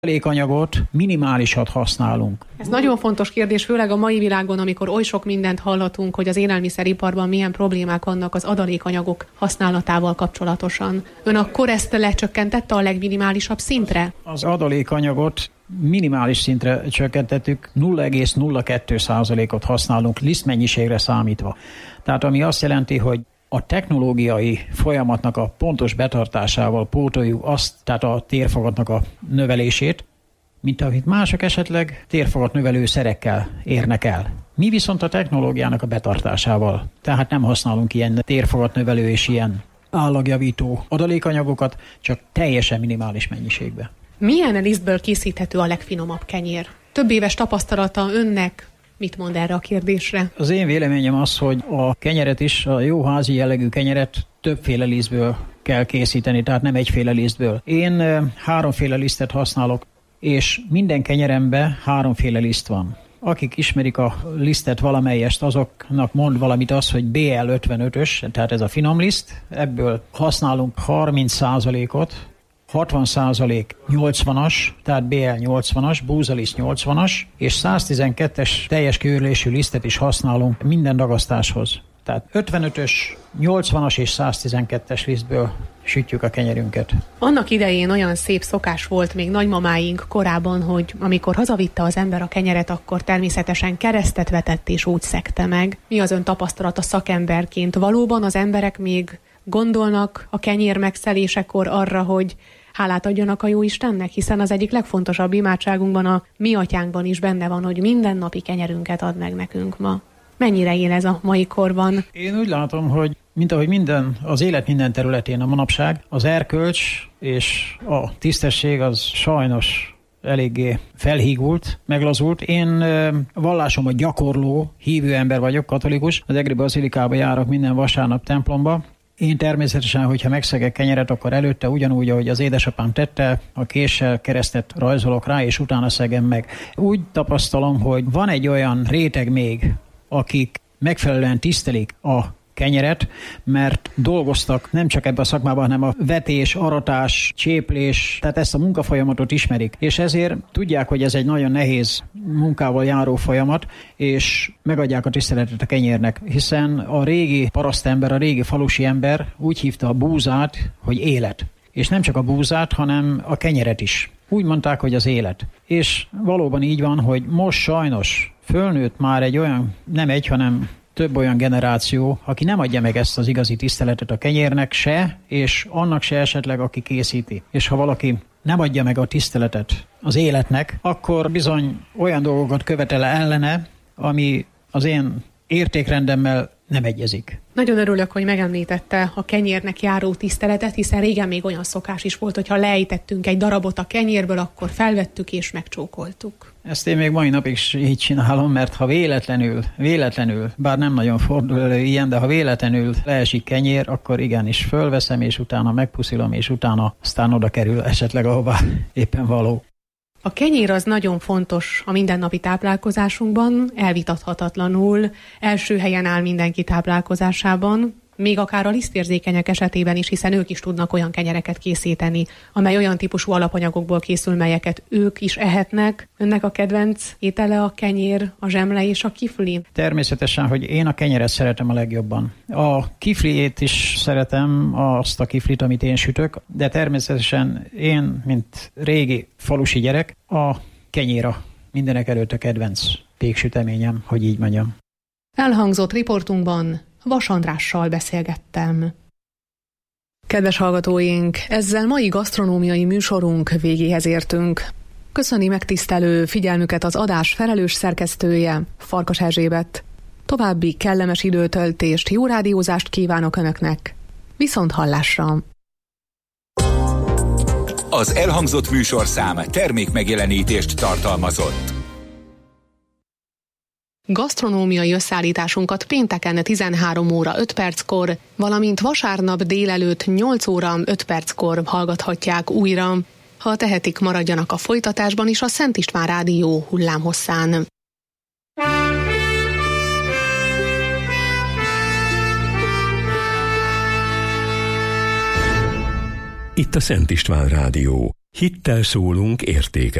Adalékanyagot minimálisat használunk. Ez nagyon fontos kérdés, főleg a mai világban, amikor oly sok mindent hallatunk, hogy az élelmiszeriparban milyen problémák vannak az adalékanyagok használatával kapcsolatosan. Ön akkor ezt lecsökkentette a legminimálisabb szintre? Az adalékanyagot minimális szintre csökkentettük, 0,02%-ot használunk lisztmennyiségre számítva. Tehát ami azt jelenti, hogy a technológiai folyamatnak a pontos betartásával pótoljuk azt, tehát a térfogatnak a növelését, mint amit mások esetleg térfogat növelő szerekkel érnek el. Mi viszont a technológiának a betartásával, tehát nem használunk ilyen térfogat növelő és ilyen állagjavító adalékanyagokat, csak teljesen minimális mennyiségben. Milyen lisztből készíthető a legfinomabb kenyér? Több éves tapasztalata önnek mit mond erre a kérdésre? Az én véleményem az, hogy a kenyeret is, a jó házi jellegű kenyeret többféle lisztből kell készíteni, tehát nem egyféle lisztből. Én 3 lisztet használok, és minden kenyeremben 3 liszt van. Akik ismerik a lisztet valamelyest, azoknak mond valamit az, hogy BL55-ös, tehát ez a finom liszt, ebből használunk 30%-ot, 60% 80-as, tehát BL 80-as, búzaliszt 80-as, és 112-es teljes kiőrlésű lisztet is használunk minden dagasztáshoz. Tehát 55-ös, 80-as és 112-es lisztből sütjük a kenyerünket. Annak idején olyan szép szokás volt még nagymamáink korában, hogy amikor hazavitte az ember a kenyeret, akkor természetesen keresztet vetett és úgy szegte meg. Mi az ön tapasztalata szakemberként? Valóban az emberek még gondolnak a kenyér megszelésekor arra, hogy hálát adjanak a Jóistennek, hiszen az egyik legfontosabb imádságunkban, a mi atyánkban is benne van, hogy mindennapi kenyerünket ad meg nekünk ma. Mennyire él ez a mai korban? Én úgy látom, hogy mint ahogy az élet minden területén a manapság, az erkölcs és a tisztesség az sajnos eléggé felhígult, meglazult. Én vallásom a gyakorló, hívő ember vagyok, katolikus. Az Egri Bazilikába járok minden vasárnap templomba. Én természetesen, hogyha megszegek kenyeret, akkor előtte ugyanúgy, ahogy az édesapám tette, a késsel keresztet rajzolok rá, és utána szegem meg. Úgy tapasztalom, hogy van egy olyan réteg még, akik megfelelően tisztelik a kenyeret, mert dolgoztak nem csak ebben a szakmában, hanem a vetés, aratás, cséplés, tehát ezt a munkafolyamatot ismerik. És ezért tudják, hogy ez egy nagyon nehéz munkával járó folyamat, és megadják a tiszteletet a kenyérnek, hiszen a régi parasztember, a régi falusi ember úgy hívta a búzát, hogy élet. És nem csak a búzát, hanem a kenyeret is. Úgy mondták, hogy az élet. És valóban így van, hogy most sajnos fölnőtt már egy olyan, nem egy, hanem több olyan generáció, aki nem adja meg ezt az igazi tiszteletet a kenyérnek se, és annak se esetleg, aki készíti. És ha valaki nem adja meg a tiszteletet az életnek, akkor bizony olyan dolgokat követel ellene, ami az én értékrendemmel nem egyezik. Nagyon örülök, hogy megemlítette a kenyérnek járó tiszteletet, hiszen régen még olyan szokás is volt, hogy ha leejtettünk egy darabot a kenyérből, akkor felvettük és megcsókoltuk. Ezt én még mai napig is így csinálom, mert ha véletlenül, bár nem nagyon fordul elő ilyen, de ha véletlenül leesik kenyér, akkor igenis fölveszem, és utána megpuszilom, és utána aztán oda kerül esetleg ahová éppen való. A kenyér az nagyon fontos a mindennapi táplálkozásunkban, elvitathatatlanul első helyen áll mindenki táplálkozásában, még akár a lisztérzékenyek esetében is, hiszen ők is tudnak olyan kenyereket készíteni, amely olyan típusú alapanyagokból készül, melyeket ők is ehetnek. Önnek a kedvenc étele a kenyér, a zsemle és a kifli? Természetesen, hogy én a kenyeret szeretem a legjobban. A kifliét is szeretem, azt a kiflit, amit én sütök, de természetesen én, mint régi falusi gyerek, a kenyéra mindenek előtt a kedvenc péksüteményem, hogy így mondjam. Elhangzott riportunkban Vas Andrással beszélgettem. Kedves hallgatóink, ezzel mai gasztronómiai műsorunk végéhez értünk. Köszöni megtisztelő figyelmüket az adás felelős szerkesztője, Farkas Erzsébet. További kellemes időtöltést, jó rádiózást kívánok Önöknek. Viszont hallásra! Az elhangzott műsorszám termékmegjelenítést tartalmazott. Gasztronómiai összeállításunkat pénteken 13 óra 5 perckor, valamint vasárnap délelőtt 8 óra 5 perckor hallgathatják újra. Ha tehetik, maradjanak a folytatásban is a Szent István Rádió hullámhosszán. Itt a Szent István Rádió. Hittel szólunk értékekről.